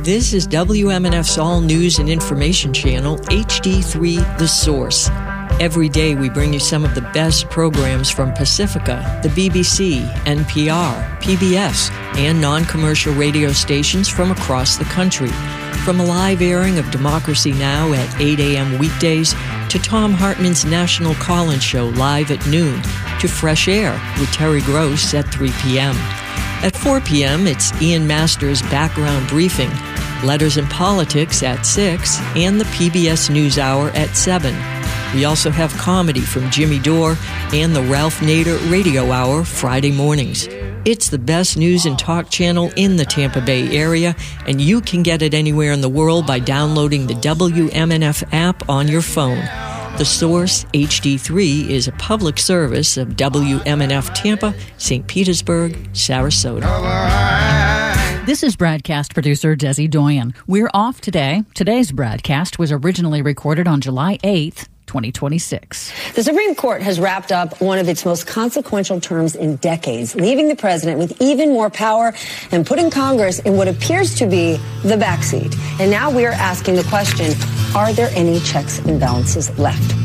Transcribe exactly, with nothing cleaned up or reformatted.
This is W M N F's All News and Information Channel, H D three The Source. Every day we bring you some of the best programs from Pacifica, the B B C, N P R, P B S, and non-commercial radio stations from across the country. From a live airing of Democracy Now! At eight a.m. weekdays, to Tom Hartman's National Call-In Show live at noon, to Fresh Air with Terry Gross at three p.m. At four p.m., it's Ian Masters' Background Briefing, Letters and Politics at six, and the P B S NewsHour at seven. We also have comedy from Jimmy Dore and the Ralph Nader Radio Hour Friday mornings. It's the best news and talk channel in the Tampa Bay area, and you can get it anywhere in the world by downloading the W M N F app on your phone. The Source H D three is a public service of W M N F Tampa, Saint Petersburg, Sarasota. This is broadcast producer Desi Doyen. We're off today. Today's broadcast was originally recorded on July eighth, twenty twenty-six. The Supreme Court has wrapped up one of its most consequential terms in decades, leaving the president with even more power and putting Congress in what appears to be the backseat. And now we are asking the question, are there any checks and balances left?